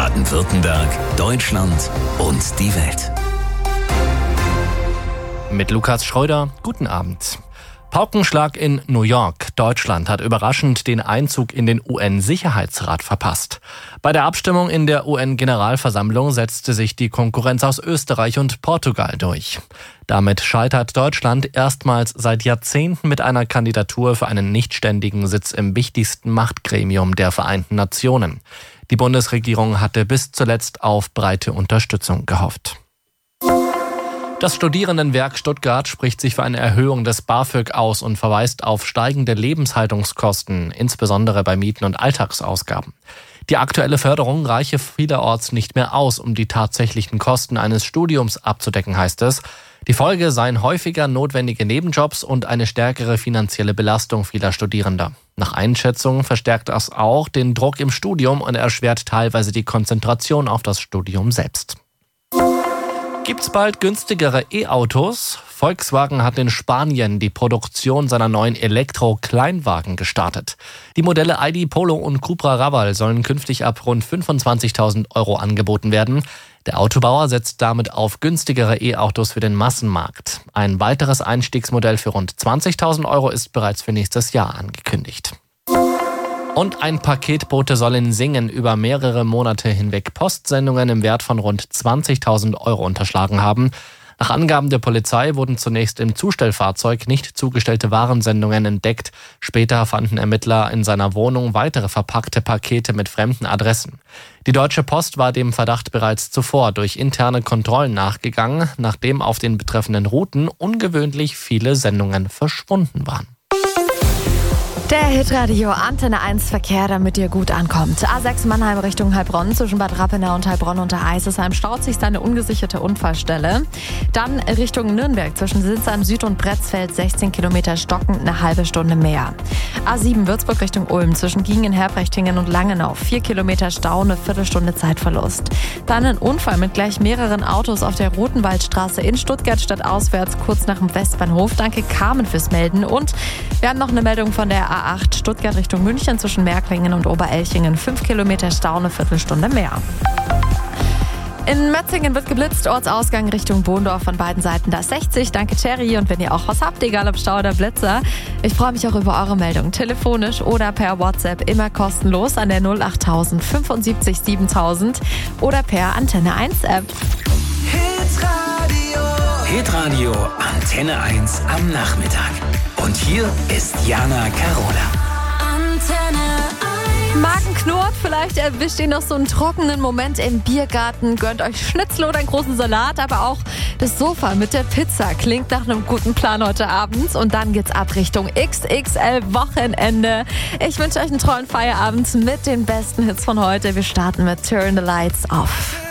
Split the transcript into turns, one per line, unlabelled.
Baden-Württemberg, Deutschland und die Welt.
Mit Lukas Schröder, guten Abend. Paukenschlag in New York. Deutschland hat überraschend den Einzug in den UN-Sicherheitsrat verpasst. Bei der Abstimmung in der UN-Generalversammlung setzte sich die Konkurrenz aus Österreich und Portugal durch. Damit scheitert Deutschland erstmals seit Jahrzehnten mit einer Kandidatur für einen nichtständigen Sitz im wichtigsten Machtgremium der Vereinten Nationen. Die Bundesregierung hatte bis zuletzt auf breite Unterstützung gehofft. Das Studierendenwerk Stuttgart spricht sich für eine Erhöhung des BAföG aus und verweist auf steigende Lebenshaltungskosten, insbesondere bei Mieten und Alltagsausgaben. Die aktuelle Förderung reiche vielerorts nicht mehr aus, um die tatsächlichen Kosten eines Studiums abzudecken, heißt es. Die Folge seien häufiger notwendige Nebenjobs und eine stärkere finanzielle Belastung vieler Studierender. Nach Einschätzung verstärkt das auch den Druck im Studium und erschwert teilweise die Konzentration auf das Studium selbst. Gibt's bald günstigere E-Autos? Volkswagen hat in Spanien die Produktion seiner neuen Elektro-Kleinwagen gestartet. Die Modelle ID Polo und Cupra Raval sollen künftig ab rund 25.000 € angeboten werden. Der Autobauer setzt damit auf günstigere E-Autos für den Massenmarkt. Ein weiteres Einstiegsmodell für rund 20.000 € ist bereits für nächstes Jahr angekündigt. Und ein Paketbote soll in Singen über mehrere Monate hinweg Postsendungen im Wert von rund 20.000 € unterschlagen haben. Nach Angaben der Polizei wurden zunächst im Zustellfahrzeug nicht zugestellte Warensendungen entdeckt. Später fanden Ermittler in seiner Wohnung weitere verpackte Pakete mit fremden Adressen. Die Deutsche Post war dem Verdacht bereits zuvor durch interne Kontrollen nachgegangen, nachdem auf den betreffenden Routen ungewöhnlich viele Sendungen verschwunden waren.
Der Hitradio Antenne 1 Verkehr, damit ihr gut ankommt. A6 Mannheim Richtung Heilbronn, zwischen Bad Rappenau und Heilbronn unter Eisesheim staut sich eine ungesicherte Unfallstelle. Dann Richtung Nürnberg, zwischen Sinsheim Süd und Bretzfeld, 16 Kilometer stockend, eine halbe Stunde mehr. A7 Würzburg Richtung Ulm, zwischen Giengen, Herbrechtingen und Langenau, 4 Kilometer Stau, eine Viertelstunde Zeitverlust. Dann ein Unfall mit gleich mehreren Autos auf der Rotenwaldstraße in Stuttgart stadtauswärts, kurz nach dem Westbahnhof. Danke Carmen fürs Melden. Und wir haben noch eine Meldung von der A8 Stuttgart Richtung München, zwischen Märklingen und Oberelchingen, 5 Kilometer Stau, eine Viertelstunde mehr. In Metzingen wird geblitzt, Ortsausgang Richtung Bohndorf von beiden Seiten, da 60. Danke Terry, und wenn ihr auch was habt, egal ob Stau oder Blitzer, ich freue mich auch über eure Meldung. Telefonisch oder per WhatsApp, immer kostenlos an der 08000 75 7000 oder per Antenne 1 App.
Hitradio Antenne 1 am Nachmittag. Und hier ist Jana Carola.
Magen knurrt, vielleicht erwischt ihr noch so einen trockenen Moment im Biergarten, gönnt euch Schnitzel oder einen großen Salat, aber auch das Sofa mit der Pizza klingt nach einem guten Plan heute Abend. Und dann geht's ab Richtung XXL Wochenende. Ich wünsche euch einen tollen Feierabend mit den besten Hits von heute. Wir starten mit Turn the Lights Off.